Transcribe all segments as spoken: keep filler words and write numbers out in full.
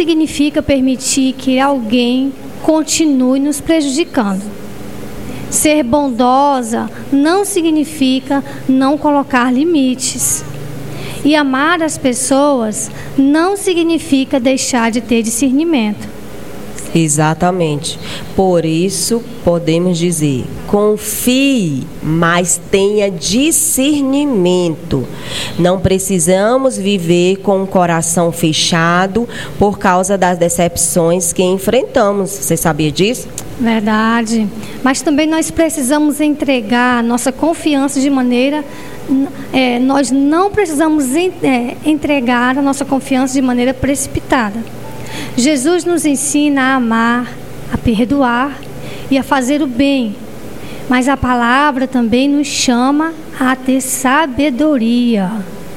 significa permitir que alguém continue nos prejudicando. Ser bondosa não significa não colocar limites. E amar as pessoas não significa deixar de ter discernimento. Exatamente. Por isso, podemos dizer, confie, mas tenha discernimento. Não precisamos viver com o coração fechado por causa das decepções que enfrentamos. Você sabia disso? Verdade. Mas também nós precisamos entregar a nossa confiança de maneira... É, nós não precisamos en, é, entregar a nossa confiança de maneira precipitada. Jesus nos ensina a amar, a perdoar e a fazer o bem. Mas a palavra também nos chama a ter sabedoria.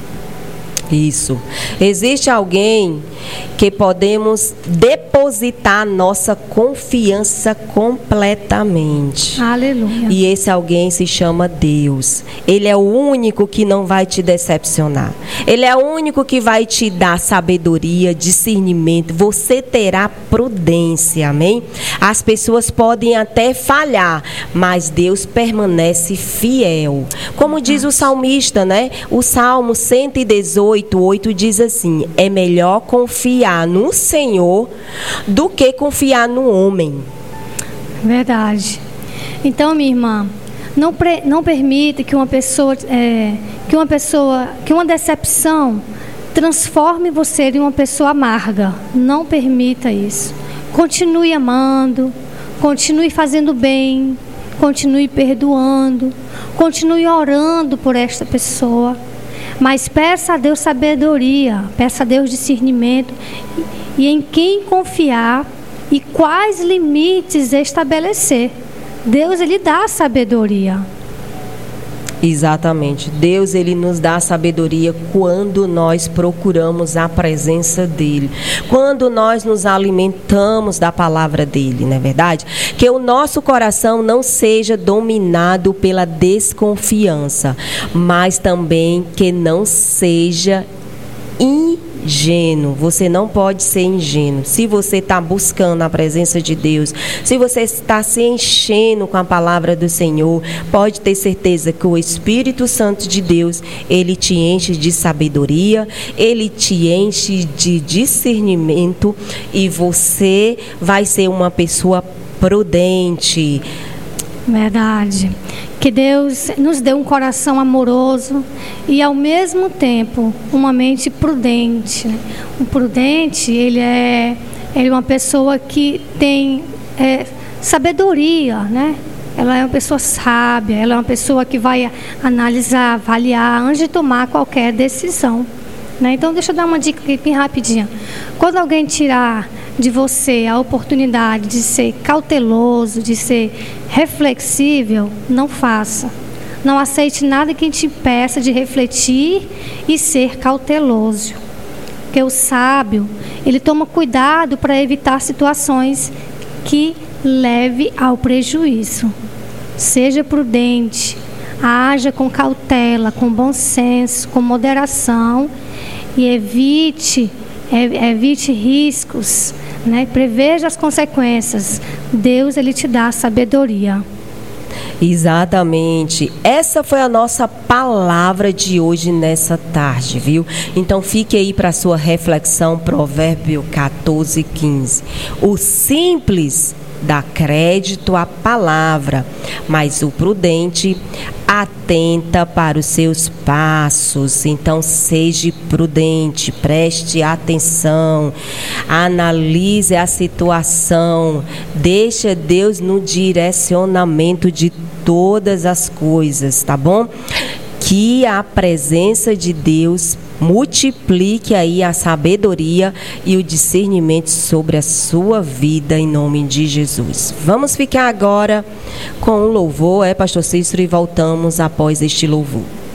Isso. Existe alguém que podemos depositar nossa confiança completamente. Aleluia. E esse alguém se chama Deus. Ele é o único que não vai te decepcionar. Ele é o único que vai te dar sabedoria, discernimento. Você terá prudência, amém? As pessoas podem até falhar, mas Deus permanece fiel. Como diz o salmista, né? O Salmo cento e dezoito, oito diz assim: é melhor confiar no Senhor do que confiar no homem. Verdade. Então, minha irmã, não, pre, não permita que uma pessoa, é, que uma pessoa, que uma decepção transforme você em uma pessoa amarga. Não permita isso. Continue amando, continue fazendo bem, continue perdoando, continue orando por esta pessoa. Mas peça a Deus sabedoria, peça a Deus discernimento e, e em quem confiar e quais limites estabelecer. Deus, Ele dá sabedoria. Exatamente. Deus, Ele nos dá sabedoria quando nós procuramos a presença dEle. Quando nós nos alimentamos da palavra dEle, não é verdade? Que o nosso coração não seja dominado pela desconfiança, mas também que não seja ingênuo. Você não pode ser ingênuo. Se você está buscando a presença de Deus, se você está se enchendo com a palavra do Senhor, pode ter certeza que o Espírito Santo de Deus, Ele te enche de sabedoria, Ele te enche de discernimento e você vai ser uma pessoa prudente. Verdade. Que Deus nos dê um coração amoroso e, ao mesmo tempo, uma mente prudente. O prudente, ele é, ele é uma pessoa que tem é, sabedoria, né? Ela é uma pessoa sábia, ela é uma pessoa que vai analisar, avaliar antes de tomar qualquer decisão, né? Então, deixa eu dar uma dica aqui bem rapidinha. Quando alguém tirar de você a oportunidade de ser cauteloso, de ser reflexível, não faça. Não aceite nada que te impeça de refletir e ser cauteloso. Porque o sábio, ele toma cuidado para evitar situações que leve ao prejuízo. Seja prudente, haja com cautela, com bom senso, com moderação e evite, evite riscos, né? Preveja as consequências. Deus, Ele te dá sabedoria. Exatamente. Essa foi a nossa palavra de hoje nessa tarde, viu? Então fique aí para a sua reflexão, Provérbio quatorze, quinze. O simples dá crédito à palavra, mas o prudente atenta para os seus passos. Então seja prudente, preste atenção, analise a situação, deixa Deus no direcionamento de todas as coisas, tá bom? Que a presença de Deus multiplique aí a sabedoria e o discernimento sobre a sua vida, em nome de Jesus. Vamos ficar agora com o louvor, é, Pastor Cícero, e voltamos após este louvor.